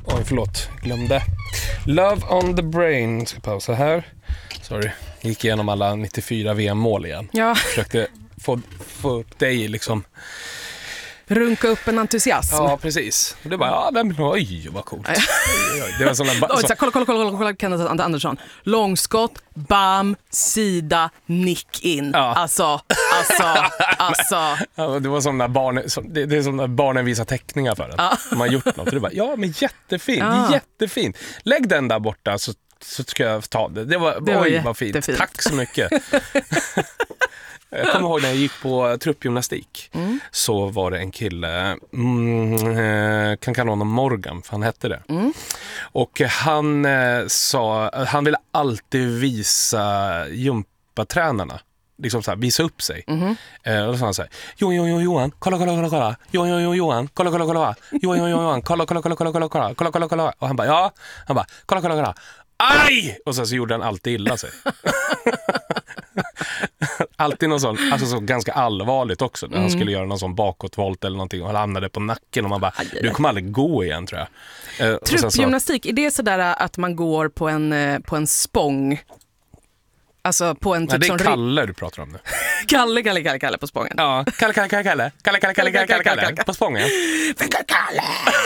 Oj, förlåt. Glömde. Love on the brain. Ska pausa här. Sorry. Gick igenom alla 94 VM-mål igen. Ja. Försökte få upp dig liksom. Runka upp en entusiasm. Ja, precis. Och det bara, ja, men oj, vad coolt. Det var sådana... Kolla, Kenneth Andersson. Långskott, bam, sida, nick in. Ja. Alltså. Ja, det var som när det är som när barnen visar teckningar för en. De har gjort något. Och det bara, ja, men jättefint, jättefint. Lägg den där borta så ska jag ta det. Det var oj, vad fint. Tack så mycket. Jag kommer ihåg när jag gick på truppgymnastik så var det en kille kan kalla honom Morgan, för han hette det. Och han sa, han ville alltid visa gympatränarna liksom så här, visa upp sig. Och då sa han så här: Johan, kolla. Johan, kolla. Johan, kolla. Och han bara, kolla. Aj! Och så gjorde han alltid illa sig. Alltid någon sån, alltså så ganska allvarligt också. När han skulle göra någon sån bakåtvolt eller någonting och han hamnade på nacken och man bara, du kommer aldrig gå igen, tror jag. Truppgymnastik, är det sådär att man går på en spång? Alltså på en typ. Nej, det är Kalle du pratar om nu. Kalle på spången. Ja, Kalle på spången. Kalle.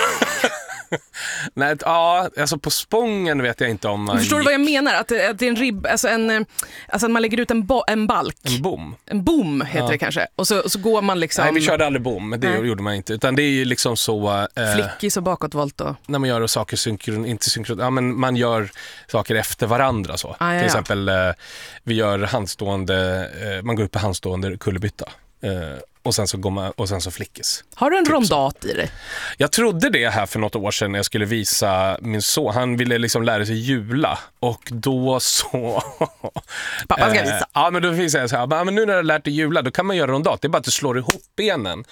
Nej, ja, alltså på spången vet jag inte om man förstår du vad jag menar? Att det är en ribb, alltså att man lägger ut en balk. En bom heter det kanske. Och så går man liksom... Nej, vi körde aldrig bom, det gjorde man inte. Utan det är ju liksom så... flickis och bakåtvolt då. När man gör saker inte synkron. Ja, men man gör saker efter varandra så. Till exempel, vi gör handstående... man går upp på handstående kullerbytta. Och sen så går man, och sen så flickis. Har du en rondat i det? Jag trodde det här för något år sedan när jag skulle visa min son. Han ville liksom lära sig jula. Och då så... Pappa ska visa. Ja, men då fick jag så här, men nu när du har lärt dig jula, då kan man göra rondat. Det är bara att du slår ihop benen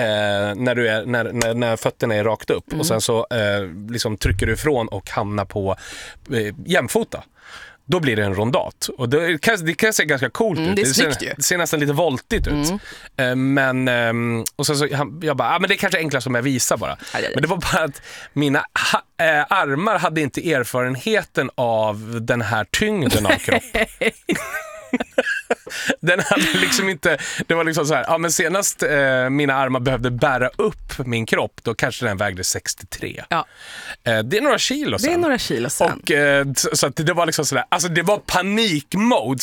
när fötterna är rakt upp. Och sen så liksom trycker du ifrån och hamnar på jämfota. Då blir det en rondat. Och det kan se ganska coolt ut. Det är snyggt ju. Det ser nästan lite voltigt ut. Men och sen så jag bara, men det är kanske enklast om jag visar bara. Men det var bara att mina armar hade inte erfarenheten av den här tyngden av kroppen. Den hade liksom inte, det var liksom så här, men senast mina armar behövde bära upp min kropp, då kanske den vägde 63. Ja. Det är några kilo sen. Och så att det var liksom så där, alltså det var panikmode